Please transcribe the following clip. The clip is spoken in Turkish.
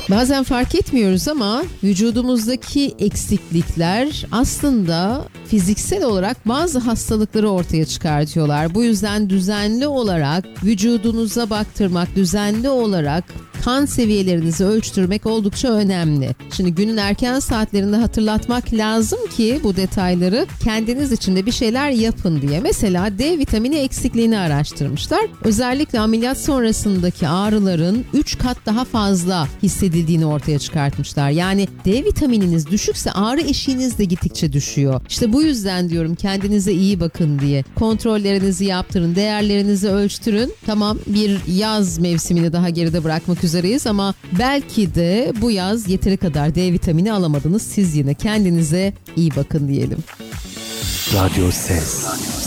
Bazen fark etmiyoruz ama vücudumuzdaki eksiklikler aslında fiziksel olarak bazı hastalıkları ortaya çıkartıyorlar. Bu yüzden düzenli olarak vücudunuza baktırmak, düzenli olarak kan seviyelerinizi ölçtürmek oldukça önemli. Şimdi günün erken saatlerinde hatırlatmak lazım ki bu detayları kendiniz için de bir şeyler yapın diye. Mesela D vitamini eksikliğini araştırmışlar. Özellikle ameliyat sonrasındaki ağrıların 3 kat daha fazla hissedildiğini ortaya çıkartmışlar. Yani D vitamininiz düşükse ağrı eşiğiniz de gittikçe düşüyor. İşte bu yüzden diyorum kendinize iyi bakın diye. Kontrollerinizi yaptırın, değerlerinizi ölçtürün. Tamam, bir yaz mevsimini daha geride bırakmak üzereyiz ama belki de bu yaz yeteri kadar D vitamini alamadınız. Siz yine kendinize iyi bakın diyelim. Radyo Ses.